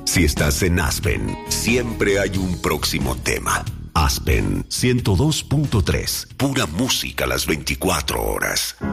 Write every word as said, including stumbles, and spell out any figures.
Si estás en Aspen, siempre hay un próximo tema. Aspen ciento dos punto tres. Pura música las veinticuatro horas.